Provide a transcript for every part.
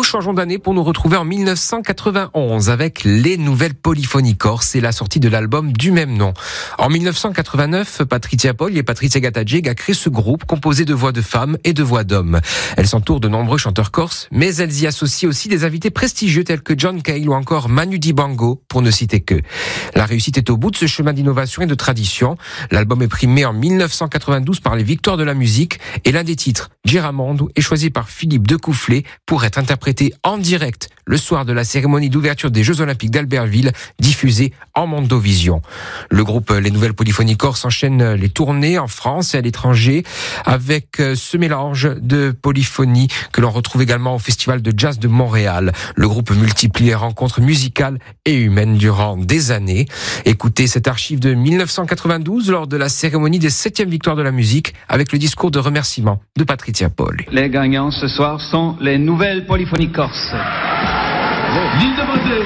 changeons d'année pour nous retrouver en 1991 avec les Nouvelles Polyphonies Corses et la sortie de l'album du même nom. En 1989, Patrizia Poli et Patrizia Gatageg a créé ce groupe composé de voix de femmes et de voix d'hommes. Elle s'entoure de nombreux chanteurs corses, mais elles y associent aussi des invités prestigieux tels que John Cale ou encore Manu Dibango, pour ne citer que. La réussite est au bout de ce chemin d'innovation et de tradition. L'album est primé en 1992 par les Victoires de la musique et l'un des titres, Giramondo, est choisi par Philippe Decoufflet pour être interprété en direct le soir de la cérémonie d'ouverture des Jeux Olympiques d'Albertville, diffusée en Mondovision. Le groupe Les Nouvelles Polyphonies Corses enchaîne les tournées en France et à l'étranger avec ce mélange de polyphonie que l'on retrouve également au Festival de Jazz de Montréal. Le groupe multiplie les rencontres musicales et humaines durant des années. Écoutez cette archive de 1992 lors de la cérémonie des 7e Victoires de la musique avec le discours de remerciement de Patrizia Poli. Les gagnants ce soir sont les Nouvelles Polyphonies Corses. L'île de Beauté.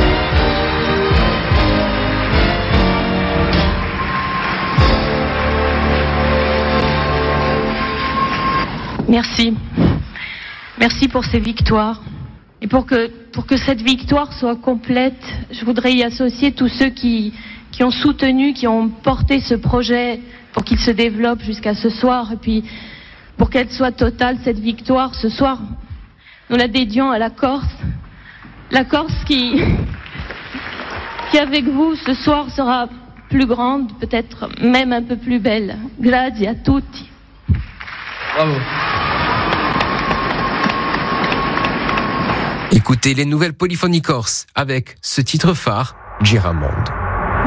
Merci. Merci pour ces victoires. Et pour que cette victoire soit complète, je voudrais y associer tous ceux qui ont soutenu, qui ont porté ce projet pour qu'il se développe jusqu'à ce soir. Et puis, pour qu'elle soit totale, cette victoire, ce soir, nous la dédions à la Corse. La Corse qui avec vous, ce soir, sera plus grande, peut-être même un peu plus belle. Grazie a tutti. Bravo. Écoutez les Nouvelles Polyphonies Corses avec ce titre phare, Giramondo.